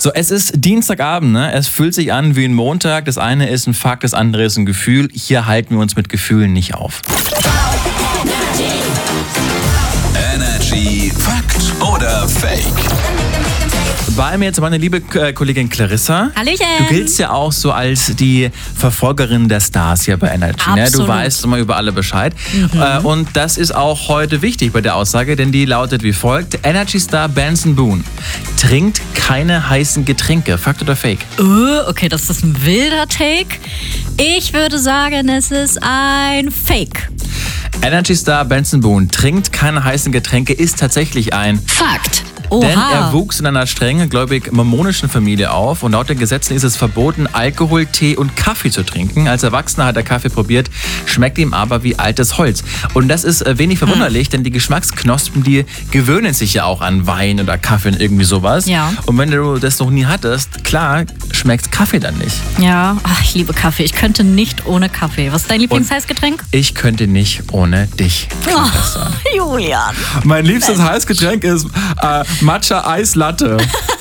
So, es ist Dienstagabend, ne? Es fühlt sich an wie ein Montag. Das eine ist ein Fakt, das andere ist ein Gefühl. Hier halten wir uns mit Gefühlen nicht auf. Energy Fakt oder Fake? Bei mir jetzt meine liebe Kollegin Clarissa. Hallöchen. Du giltst ja auch so als die Verfolgerin der Stars hier bei Energy. Ne? Du Absolut. weißt immer über alle Bescheid. Und das ist auch heute wichtig bei der Aussage, denn die lautet wie folgt. Energy-Star Benson Boone trinkt keine heißen Getränke. Fakt oder Fake? Okay, das ist ein wilder Take. Ich würde sagen, es ist ein Fake. Energy-Star Benson Boone trinkt keine heißen Getränke, ist tatsächlich ein Fakt. Denn Oha. er wuchs in einer strengen, gläubig mormonischen Familie auf und laut den Gesetzen ist es verboten, Alkohol, Tee und Kaffee zu trinken. Als Erwachsener hat er Kaffee probiert, schmeckt ihm aber wie altes Holz. Und das ist wenig verwunderlich, denn die Geschmacksknospen, die gewöhnen sich ja auch an Wein oder Kaffee und irgendwie sowas. Ja. Und wenn du das noch nie hattest, klar, schmeckt Kaffee dann nicht. Ja, ich liebe Kaffee. Ich könnte nicht ohne Kaffee. Was ist dein Lieblingsheißgetränk? Ich könnte nicht ohne dich. Julian. Mein liebstes Heißgetränk ist Matcha Eislatte.